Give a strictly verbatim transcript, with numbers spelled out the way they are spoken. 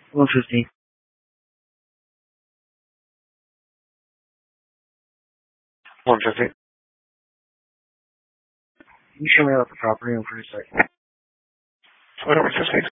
one fifty. one fifty. Can you show me out the property in pretty second? Whatever, fifty.